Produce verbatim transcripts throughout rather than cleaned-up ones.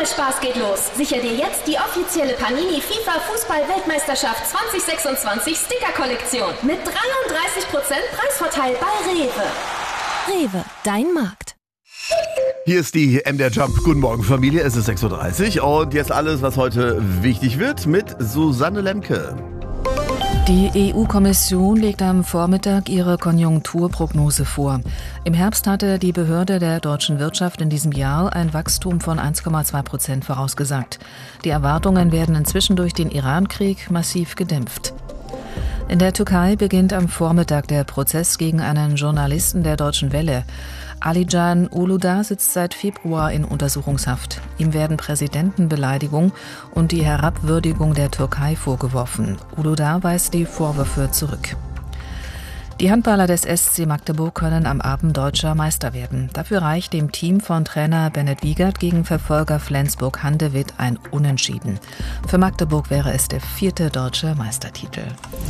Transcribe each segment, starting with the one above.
Spaß geht los. Sicher dir jetzt die offizielle Panini FIFA Fußball-Weltmeisterschaft zwanzig sechsundzwanzig Sticker-Kollektion mit dreiunddreißig Prozent Preisvorteil bei Rewe. Rewe, dein Markt. Hier ist die M D R Jump. Guten Morgen, Familie. Es ist sechs Uhr dreißig und jetzt alles, was heute wichtig wird, mit Susanne Lemke. Die E U-Kommission legt am Vormittag ihre Konjunkturprognose vor. Im Herbst hatte die Behörde der deutschen Wirtschaft in diesem Jahr ein Wachstum von eins Komma zwei Prozent vorausgesagt. Die Erwartungen werden inzwischen durch den Iran-Krieg massiv gedämpft. In der Türkei beginnt am Vormittag der Prozess gegen einen Journalisten der Deutschen Welle. Alican Uludağ sitzt seit Februar in Untersuchungshaft. Ihm werden Präsidentenbeleidigung und die Herabwürdigung der Türkei vorgeworfen. Uludağ weist die Vorwürfe zurück. Die Handballer des S C Magdeburg können am Abend deutscher Meister werden. Dafür reicht dem Team von Trainer Bennett Wiegert gegen Verfolger Flensburg-Handewitt ein Unentschieden. Für Magdeburg wäre es der vierte deutsche Meistertitel.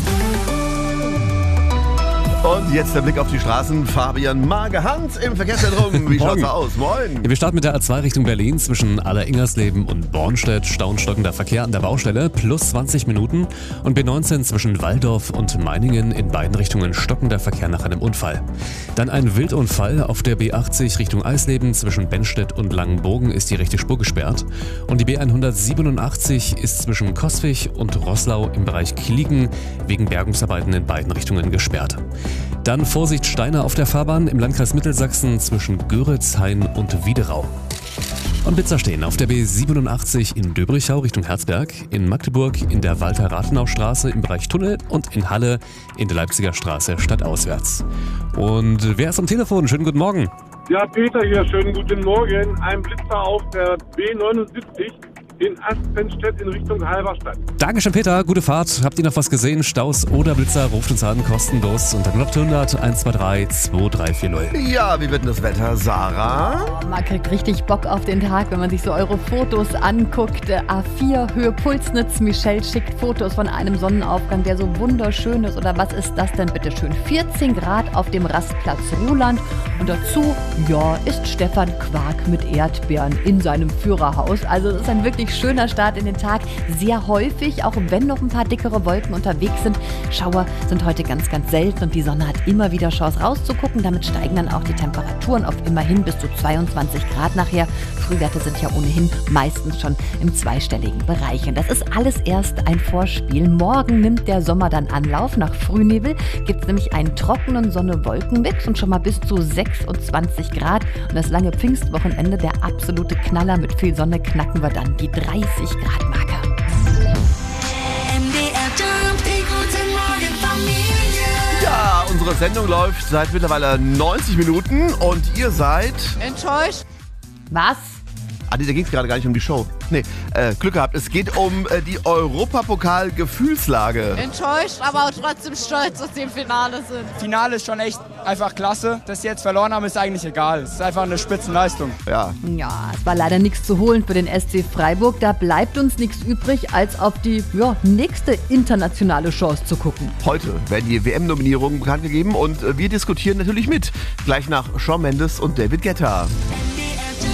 Und jetzt der Blick auf die Straßen. Fabian Mage-Hans im Verkehrszentrum. Wie schaut's aus? Moin. Ja, wir starten mit der A zwei Richtung Berlin zwischen Aller-Ingersleben und Bornstedt. Staunstockender Verkehr an der Baustelle, plus zwanzig Minuten. Und B neunzehn zwischen Walldorf und Meiningen in beiden Richtungen stockender Verkehr nach einem Unfall. Dann ein Wildunfall auf der B achtzig Richtung Eisleben zwischen Bennstedt und Langenbogen ist die rechte Spur gesperrt. Und die B hundertsiebenundachtzig ist zwischen Coswig und Roßlau im Bereich Kliegen wegen Bergungsarbeiten in beiden Richtungen gesperrt. Dann Vorsicht Steine auf der Fahrbahn im Landkreis Mittelsachsen zwischen Göritz, Hain und Widerau. Und Blitzer stehen auf der B siebenundachtzig in Döbrichau Richtung Herzberg, in Magdeburg in der Walter-Rathenau-Straße im Bereich Tunnel und in Halle in der Leipziger Straße stadtauswärts. Und wer ist am Telefon? Schönen guten Morgen. Ja, Peter hier, schönen guten Morgen. Ein Blitzer auf der B neunundsiebzig in Aspenstedt in Richtung Halberstadt. Dankeschön, Peter. Gute Fahrt. Habt ihr noch was gesehen? Staus oder Blitzer? Ruft uns an, kostenlos unter null acht hundert eins zwei drei zwei drei vier null. Ja, wie wird denn das Wetter, Sarah? Man kriegt richtig Bock auf den Tag, wenn man sich so eure Fotos anguckt. A vier Höhe Pulsnitz. Michelle schickt Fotos von einem Sonnenaufgang, der so wunderschön ist. Oder was ist das denn bitte schön? vierzehn Grad auf dem Rastplatz Ruhland. Und dazu, ja, ist Stefan Quark mit Erdbeeren in seinem Führerhaus. Also es ist ein wirklich schöner Start in den Tag. Sehr häufig, auch wenn noch ein paar dickere Wolken unterwegs sind. Schauer sind heute ganz, ganz selten und die Sonne hat immer wieder Chance rauszugucken. Damit steigen dann auch die Temperaturen auf immerhin bis zu zweiundzwanzig Grad nachher. Frühwerte sind ja ohnehin meistens schon im zweistelligen Bereich. Und das ist alles erst ein Vorspiel. Morgen nimmt der Sommer dann Anlauf. Nach Frühnebel gibt es nämlich einen trockenen Sonne-Wolken-Mix und schon mal bis zu sechsundzwanzig Grad. Und das lange Pfingstwochenende, der absolute Knaller. Mit viel Sonne knacken wir dann die dreißig Grad Marke. M D R Jump, die gute Morgen Familie. Ja, unsere Sendung läuft seit mittlerweile neunzig Minuten und ihr seid... Enttäuscht? Was? Ah, nee, da ging es gerade gar nicht um die Show. Nee, äh, Glück gehabt. Es geht um äh, die Europapokal-Gefühlslage. Enttäuscht, aber auch trotzdem stolz, dass sie im Finale sind. Finale ist schon echt einfach klasse. Dass sie jetzt verloren haben, ist eigentlich egal. Es ist einfach eine Spitzenleistung. Ja. Ja, es war leider nichts zu holen für den S C Freiburg. Da bleibt uns nichts übrig, als auf die ja, nächste internationale Chance zu gucken. Heute werden die W M-Nominierungen bekannt gegeben und äh, wir diskutieren natürlich mit. Gleich nach Shawn Mendes und David Guetta.